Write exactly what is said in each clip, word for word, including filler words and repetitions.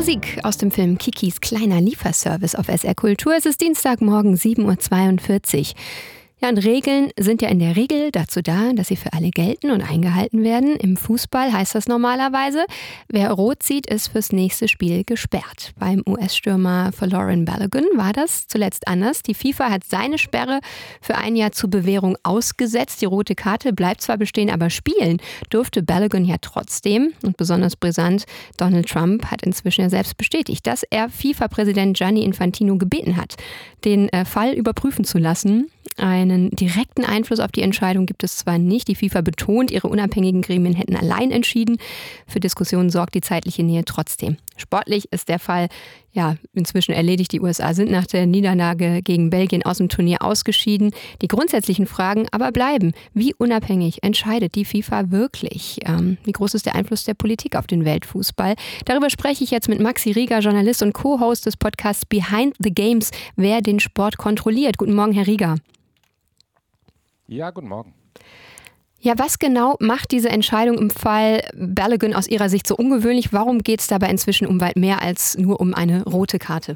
Musik aus dem Film Kikis kleiner Lieferservice auf S R Kultur. Es ist Dienstagmorgen sieben Uhr zweiundvierzig. Ja, und Regeln sind ja in der Regel dazu da, dass sie für alle gelten und eingehalten werden. Im Fußball heißt das normalerweise, wer rot sieht, ist fürs nächste Spiel gesperrt. Beim U S-Stürmer Folarin Balogun war das zuletzt anders. Die FIFA hat seine Sperre für ein Jahr zur Bewährung ausgesetzt. Die rote Karte bleibt zwar bestehen, aber spielen durfte Balogun ja trotzdem. Und besonders brisant, Donald Trump hat inzwischen ja selbst bestätigt, dass er FIFA-Präsident Gianni Infantino gebeten hat, den äh, Fall überprüfen zu lassen. Einen direkten Einfluss auf die Entscheidung gibt es zwar nicht. Die FIFA betont, ihre unabhängigen Gremien hätten allein entschieden. Für Diskussionen sorgt die zeitliche Nähe trotzdem. Sportlich ist der Fall ja inzwischen erledigt. Die U S A sind nach der Niederlage gegen Belgien aus dem Turnier ausgeschieden. Die grundsätzlichen Fragen aber bleiben. Wie unabhängig entscheidet die FIFA wirklich? Ähm, wie groß ist der Einfluss der Politik auf den Weltfußball? Darüber spreche ich jetzt mit Maxi Rieger, Journalist und Co-Host des Podcasts Behind the Games, wer den Sport kontrolliert. Guten Morgen, Herr Rieger. Ja, guten Morgen. Ja, was genau macht diese Entscheidung im Fall Balogun aus Ihrer Sicht so ungewöhnlich? Warum geht es dabei inzwischen um weit mehr als nur um eine rote Karte?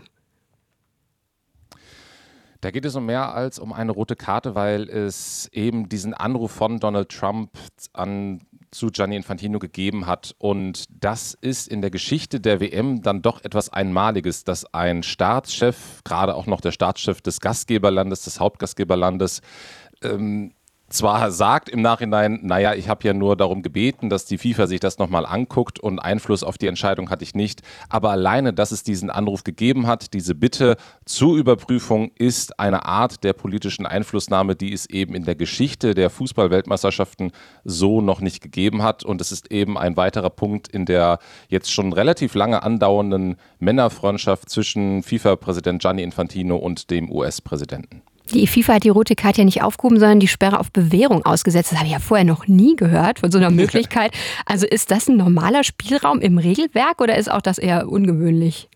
Da geht es um mehr als um eine rote Karte, weil es eben diesen Anruf von Donald Trump an zu Gianni Infantino gegeben hat. Und das ist in der Geschichte der W M dann doch etwas Einmaliges, dass ein Staatschef, gerade auch noch der Staatschef des Gastgeberlandes, des Hauptgastgeberlandes, ähm, zwar sagt im Nachhinein, naja, ich habe ja nur darum gebeten, dass die FIFA sich das nochmal anguckt und Einfluss auf die Entscheidung hatte ich nicht. Aber alleine, dass es diesen Anruf gegeben hat, diese Bitte zur Überprüfung, ist eine Art der politischen Einflussnahme, die es eben in der Geschichte der Fußball-Weltmeisterschaften so noch nicht gegeben hat. Und es ist eben ein weiterer Punkt in der jetzt schon relativ lange andauernden Männerfreundschaft zwischen FIFA-Präsident Gianni Infantino und dem U S-Präsidenten. Die FIFA hat die rote Karte ja nicht aufgehoben, sondern die Sperre auf Bewährung ausgesetzt. Das habe ich ja vorher noch nie gehört von so einer Möglichkeit. Also ist das ein normaler Spielraum im Regelwerk oder ist auch das eher ungewöhnlich?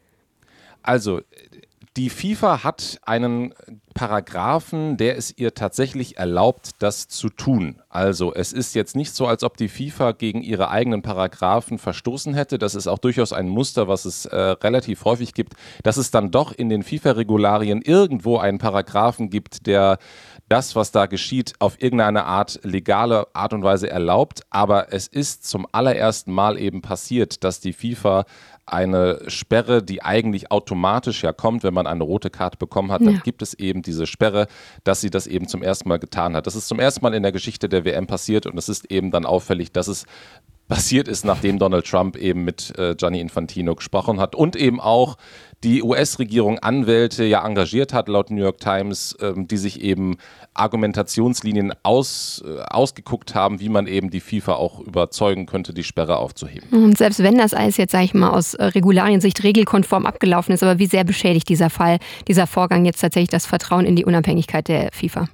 Also die FIFA hat einen Paragraphen, der es ihr tatsächlich erlaubt, das zu tun. Also es ist jetzt nicht so, als ob die FIFA gegen ihre eigenen Paragraphen verstoßen hätte. Das ist auch durchaus ein Muster, was es äh, relativ häufig gibt, dass es dann doch in den FIFA-Regularien irgendwo einen Paragraphen gibt, der das, was da geschieht, auf irgendeine Art legale Art und Weise erlaubt. Aber es ist zum allerersten Mal eben passiert, dass die FIFA eine Sperre, die eigentlich automatisch ja kommt, wenn man eine rote Karte bekommen hat, dann ja. gibt es eben diese Sperre, dass sie das eben zum ersten Mal getan hat. Das ist zum ersten Mal in der Geschichte der W M passiert und es ist eben dann auffällig, dass es passiert ist, nachdem Donald Trump eben mit äh, Gianni Infantino gesprochen hat und eben auch die U S-Regierung Anwälte ja engagiert hat, laut New York Times, ähm, die sich eben Argumentationslinien aus, äh, ausgeguckt haben, wie man eben die FIFA auch überzeugen könnte, die Sperre aufzuheben. Und selbst wenn das alles jetzt, sage ich mal, aus äh, Regulariensicht regelkonform abgelaufen ist, aber wie sehr beschädigt dieser Fall, dieser Vorgang jetzt tatsächlich das Vertrauen in die Unabhängigkeit der FIFA?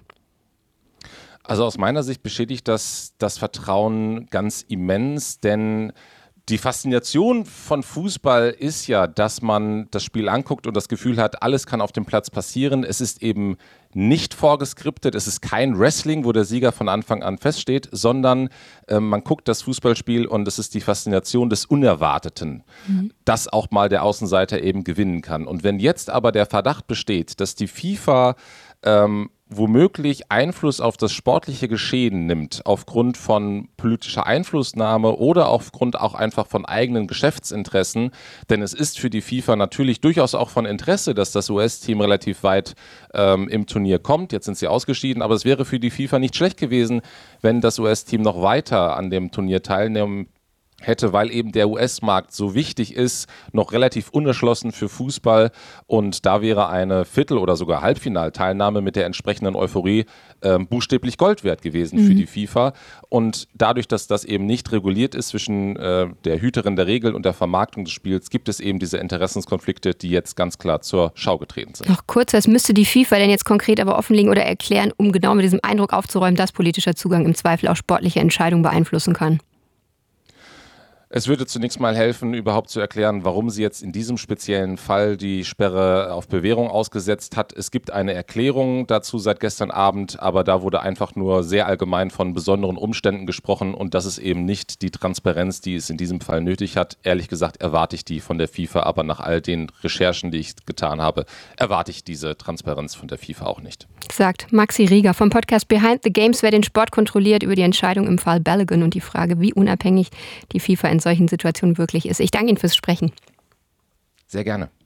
Also aus meiner Sicht beschädigt das das Vertrauen ganz immens, denn die Faszination von Fußball ist ja, dass man das Spiel anguckt und das Gefühl hat, alles kann auf dem Platz passieren. Es ist eben nicht vorgeskriptet, es ist kein Wrestling, wo der Sieger von Anfang an feststeht, sondern äh, man guckt das Fußballspiel und es ist die Faszination des Unerwarteten, mhm. dass auch mal der Außenseiter eben gewinnen kann. Und wenn jetzt aber der Verdacht besteht, dass die FIFA ähm, womöglich Einfluss auf das sportliche Geschehen nimmt, aufgrund von politischer Einflussnahme oder aufgrund auch einfach von eigenen Geschäftsinteressen. Denn es ist für die FIFA natürlich durchaus auch von Interesse, dass das U S-Team relativ weit ähm, im Turnier kommt. Jetzt sind sie ausgeschieden, aber es wäre für die FIFA nicht schlecht gewesen, wenn das U S-Team noch weiter an dem Turnier teilnehmen hätte, weil eben der U S-Markt so wichtig ist, noch relativ unerschlossen für Fußball und da wäre eine Viertel- oder sogar Halbfinalteilnahme mit der entsprechenden Euphorie äh, buchstäblich Gold wert gewesen mhm. für die FIFA und dadurch, dass das eben nicht reguliert ist zwischen äh, der Hüterin der Regel und der Vermarktung des Spiels, gibt es eben diese Interessenskonflikte, die jetzt ganz klar zur Schau getreten sind. Noch kurz, was müsste die FIFA denn jetzt konkret aber offenlegen oder erklären, um genau mit diesem Eindruck aufzuräumen, dass politischer Zugang im Zweifel auch sportliche Entscheidungen beeinflussen kann? Es würde zunächst mal helfen, überhaupt zu erklären, warum sie jetzt in diesem speziellen Fall die Sperre auf Bewährung ausgesetzt hat. Es gibt eine Erklärung dazu seit gestern Abend, aber da wurde einfach nur sehr allgemein von besonderen Umständen gesprochen und das ist eben nicht die Transparenz, die es in diesem Fall nötig hat. Ehrlich gesagt erwarte ich die von der FIFA, aber nach all den Recherchen, die ich getan habe, erwarte ich diese Transparenz von der FIFA auch nicht. Sagt Maxi Rieger vom Podcast Behind the Games, wer den Sport kontrolliert, über die Entscheidung im Fall Balogun und die Frage, wie unabhängig die FIFA in solchen Situationen wirklich ist. Ich danke Ihnen fürs Sprechen. Sehr gerne.